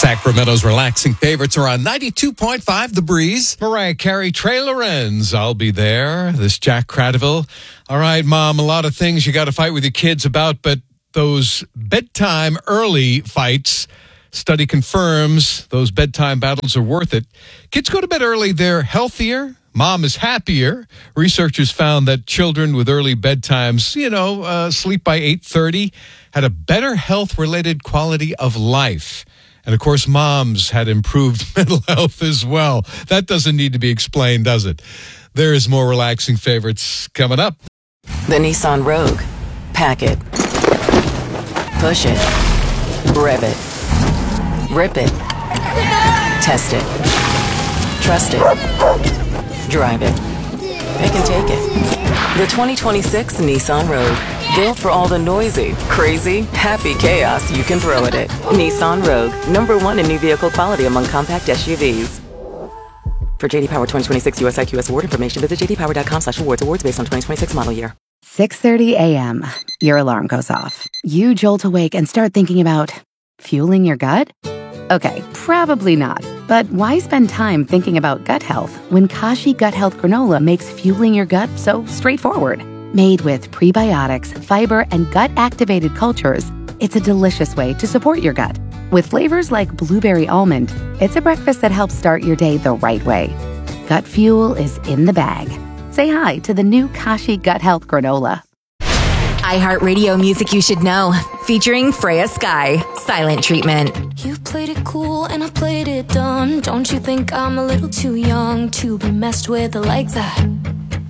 Sacramento's relaxing favorites are on 92.5 The Breeze. Mariah Carey, Trey Lorenz. I'll be there. This Jack Cradaville. All right, Mom, a lot of things you got to fight with your kids about, but those bedtime early fights, study confirms those bedtime battles are worth it. Kids go to bed early, they're healthier. Mom is happier. Researchers found that children with early bedtimes, sleep by 8:30, had a better health-related quality of life. And, of course, moms had improved mental health as well. That doesn't need to be explained, does it? There's more relaxing favorites coming up. The Nissan Rogue. Pack it. Push it. Rev it. Rip it. Test it. Trust it. Drive it. Pick and take it. The 2026 Nissan Rogue. Built for all the noisy, crazy, happy chaos you can throw at it. Nissan Rogue. #1 in new vehicle quality among compact SUVs. For JD Power 2026 US IQS award information, visit jdpower.com/awards. Awards based on 2026 model year. 6:30 a.m. Your alarm goes off. You jolt awake and start thinking about fueling your gut? Okay, probably not. But why spend time thinking about gut health when Kashi Gut Health Granola makes fueling your gut so straightforward? Made with prebiotics, fiber, and gut-activated cultures, it's a delicious way to support your gut. With flavors like blueberry almond, it's a breakfast that helps start your day the right way. Gut fuel is in the bag. Say hi to the new Kashi Gut Health Granola. iHeartRadio music you should know. Featuring Freya Sky, Silent Treatment. You played it cool and I played it dumb. Don't you think I'm a little too young to be messed with like that?